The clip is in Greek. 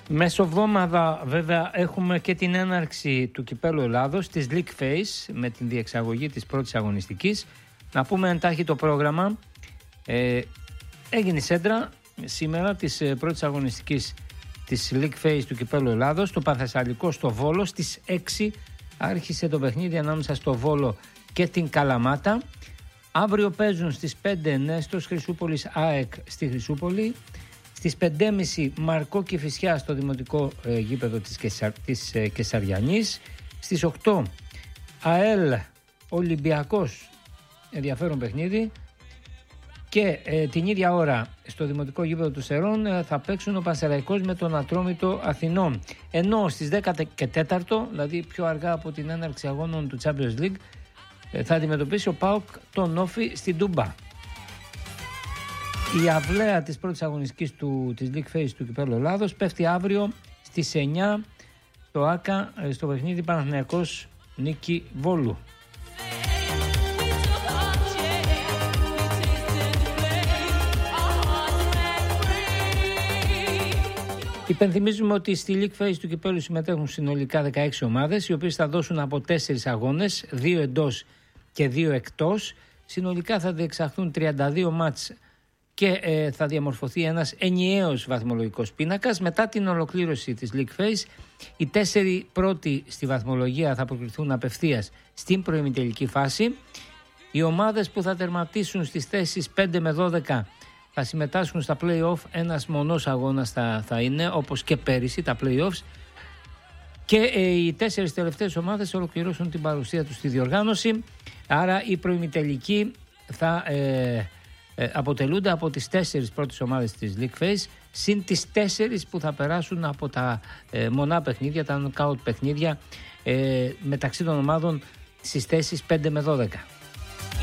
Μεσοβδόμαδα βέβαια έχουμε και την έναρξη του Κυπέλλου Ελλάδος της League Phase με την διεξαγωγή της πρώτης αγωνιστικής. Να πούμε εντάχει το πρόγραμμα. Έγινε η σέντρα σήμερα της πρώτης αγωνιστικής της League Phase του Κυπέλλου Ελλάδος, το Πανθεσσαλικό στο Βόλο. Στις 6 άρχισε το παιχνίδι ανάμεσα στο Βόλο και την Καλαμάτα. Αύριο παίζουν στις 5 Νέστος Χρυσούπολης ΑΕΚ στη Χρυσούπολη. Στις 5.30 Μαρκό Κηφισιά στο δημοτικό γήπεδο της Κεσαριανής. Στις 8 ΑΕΛ Ολυμπιακός, ενδιαφέρον παιχνίδι. Και την ίδια ώρα στο δημοτικό γήπεδο του Σερών θα παίξουν ο Πανσεραϊκός με τον Ατρόμητο Αθηνών. Ενώ στις 10 και 4, δηλαδή πιο αργά από την έναρξη αγώνων του Champions League, θα αντιμετωπίσει ο ΠΑΟΚ τον Όφη στην Τούμπα. Η αυλαία της πρώτης αγωνιστικής της League Phase του Κυπέλλου Ελλάδος πέφτει αύριο στις 9 στο ΆΚΑ στο παιχνίδι Παναθηναϊκός Νίκη Βόλου. Υπενθυμίζουμε ότι στη League Phase του Κυπέλλου συμμετέχουν συνολικά 16 ομάδες, οι οποίες θα δώσουν από 4 αγώνες, 2 εντός και 2 εκτός. Συνολικά θα διεξαχθούν 32 μάτς και θα διαμορφωθεί ένας ενιαίος βαθμολογικός πίνακας. Μετά την ολοκλήρωση της League Phase, οι 4 πρώτοι στη βαθμολογία θα προκριθούν απευθείας στην προημιτελική φάση. Οι ομάδες που θα τερματίσουν στις θέσεις 5 με 12 θα συμμετάσχουν στα play-off, ένας μονός αγώνας θα είναι, όπως και πέρυσι τα play-offs, και οι 4 τελευταίες ομάδες ολοκληρώσουν την παρουσία τους στη διοργάνωση. Άρα οι προημιτελικοί θα αποτελούνται από τις 4 πρώτες ομάδες της League Phase, συν τις 4 που θα περάσουν από τα μονά παιχνίδια, τα knockout παιχνίδια μεταξύ των ομάδων στις θέσεις 5 με 12.